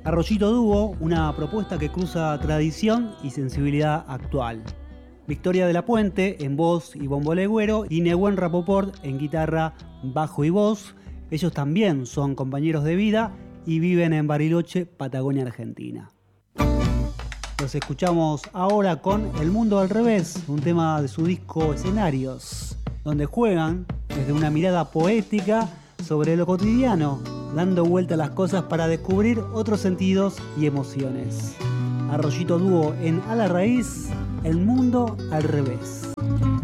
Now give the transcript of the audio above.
Arroyito Dúo, una propuesta que cruza tradición y sensibilidad actual. Victoria de la Puente en voz y bombo legüero y Nehuen Rapoport en guitarra, bajo y voz. Ellos también son compañeros de vida y viven en Bariloche, Patagonia, Argentina. Los escuchamos ahora con El Mundo al Revés, un tema de su disco Escenarios, donde juegan desde una mirada poética sobre lo cotidiano, dando vuelta a las cosas para descubrir otros sentidos y emociones. Arroyito Dúo en A la Raíz, El Mundo al Revés.